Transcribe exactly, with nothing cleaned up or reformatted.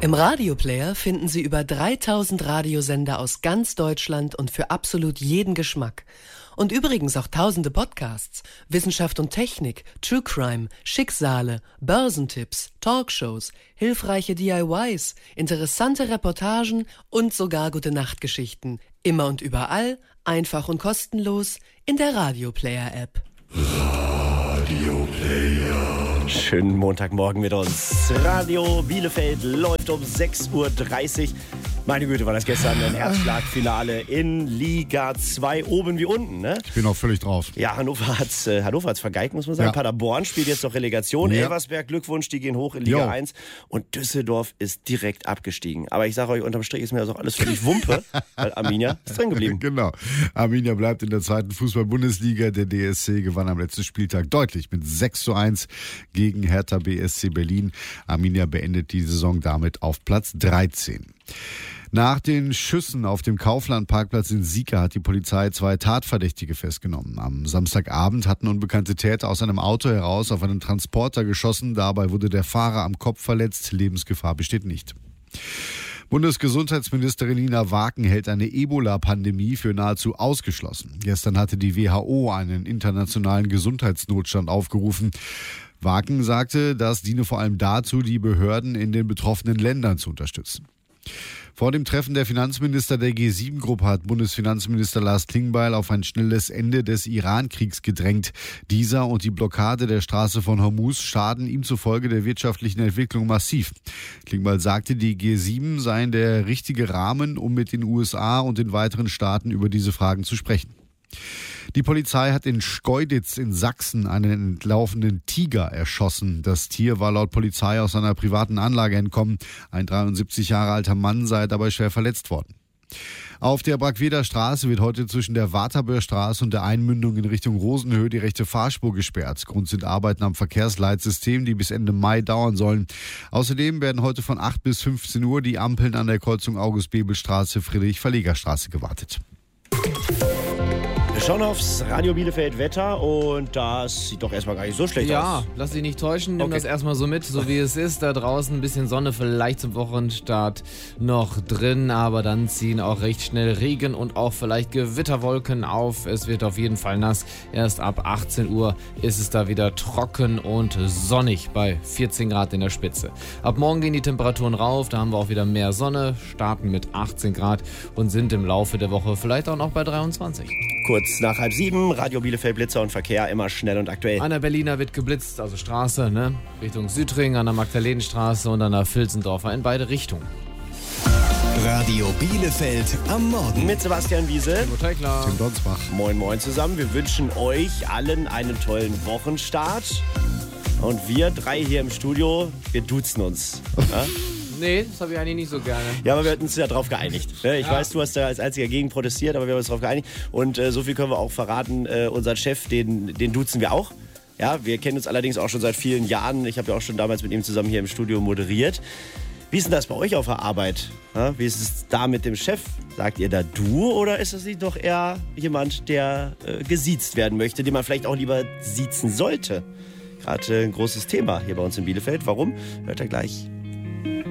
Im Radioplayer finden Sie über dreitausend Radiosender aus ganz Deutschland und für absolut jeden Geschmack. Und übrigens auch tausende Podcasts, Wissenschaft und Technik, True Crime, Schicksale, Börsentipps, Talkshows, hilfreiche D I Ys, interessante Reportagen und sogar Gute-Nacht-Geschichten. Immer und überall, einfach und kostenlos in der Radioplayer-App. Radioplayer. Schönen Montagmorgen mit uns. Radio Bielefeld läuft um sechs Uhr dreißig. Meine Güte, war das gestern ein Herzschlagfinale in Liga zwei, oben wie unten, ne? Ich bin auch völlig drauf. Ja, Hannover hat's, äh, Hannover hat's vergeigt, muss man sagen. Ja. Paderborn spielt jetzt noch Relegation. Ja. Elversberg, Glückwunsch, die gehen hoch in Liga Jo. eins. Und Düsseldorf ist direkt abgestiegen. Aber ich sage euch, unterm Strich ist mir das auch alles völlig Wumpe, weil Arminia ist drin geblieben. Genau. Arminia bleibt in der zweiten Fußball-Bundesliga. Der D S C gewann am letzten Spieltag deutlich mit sechs zu eins gegen Hertha B S C Berlin. Arminia beendet die Saison damit auf Platz dreizehn. Nach den Schüssen auf dem Kaufland-Parkplatz in Sieke hat die Polizei zwei Tatverdächtige festgenommen. Am Samstagabend hatten unbekannte Täter aus einem Auto heraus auf einen Transporter geschossen. Dabei wurde der Fahrer am Kopf verletzt. Lebensgefahr besteht nicht. Bundesgesundheitsministerin Nina Waken hält eine Ebola-Pandemie für nahezu ausgeschlossen. Gestern hatte die W H O einen internationalen Gesundheitsnotstand aufgerufen. Waken sagte, das diene vor allem dazu, die Behörden in den betroffenen Ländern zu unterstützen. Vor dem Treffen der Finanzminister der G sieben Gruppe hat Bundesfinanzminister Lars Klingbeil auf ein schnelles Ende des Iran-Kriegs gedrängt. Dieser und die Blockade der Straße von Hormuz schaden ihm zufolge der wirtschaftlichen Entwicklung massiv. Klingbeil sagte, die G sieben seien der richtige Rahmen, um mit den U S A und den weiteren Staaten über diese Fragen zu sprechen. Die Polizei hat in Schkeuditz in Sachsen einen entlaufenen Tiger erschossen. Das Tier war laut Polizei aus einer privaten Anlage entkommen. Ein dreiundsiebzig Jahre alter Mann sei dabei schwer verletzt worden. Auf der Brackweder Straße wird heute zwischen der Waterbeerstraße und der Einmündung in Richtung Rosenhöhe die rechte Fahrspur gesperrt. Grund sind Arbeiten am Verkehrsleitsystem, die bis Ende Mai dauern sollen. Außerdem werden heute von acht bis fünfzehn Uhr die Ampeln an der Kreuzung August-Bebel-Straße, Friedrich-Verleger-Straße gewartet. Wir schauen aufs Radio Bielefeld Wetter und das sieht doch erstmal gar nicht so schlecht Ja, aus. lass dich nicht täuschen, nimm Okay. das erstmal so mit, so wie es ist. Da draußen ein bisschen Sonne, vielleicht zum Wochenstart noch drin, aber dann ziehen auch recht schnell Regen und auch vielleicht Gewitterwolken auf. Es wird auf jeden Fall nass. Erst ab achtzehn Uhr ist es da wieder trocken und sonnig bei vierzehn Grad in der Spitze. Ab morgen gehen die Temperaturen rauf, da haben wir auch wieder mehr Sonne, starten mit achtzehn Grad und sind im Laufe der Woche vielleicht auch noch bei dreiundzwanzig. Kurz nach halb sieben, Radio Bielefeld Blitzer und Verkehr, immer schnell und aktuell. An der Berliner wird geblitzt, also Straße, ne? Richtung Südring, an der Magdalenenstraße und an der Filzendorfer in beide Richtungen. Radio Bielefeld am Morgen. Mit Sebastian Wiese. Total klar. Tim Donsbach. Moin Moin zusammen. Wir wünschen euch allen einen tollen Wochenstart. Und wir drei hier im Studio, wir duzen uns. Ja? Nee, das habe ich eigentlich nicht so gerne. Ja, aber wir hatten uns ja darauf geeinigt. Ich Ja. weiß, du hast da als einziger gegen protestiert, aber wir haben uns darauf geeinigt. Und äh, so viel können wir auch verraten, äh, unseren Chef, den, den duzen wir auch. Ja, wir kennen uns allerdings auch schon seit vielen Jahren. Ich habe ja auch schon damals mit ihm zusammen hier im Studio moderiert. Wie ist denn das bei euch auf der Arbeit? Ja, wie ist es da mit dem Chef? Sagt ihr da du oder ist das nicht doch eher jemand, der äh, gesiezt werden möchte, den man vielleicht auch lieber siezen sollte? Gerade äh, ein großes Thema hier bei uns in Bielefeld. Warum? Hört ihr gleich.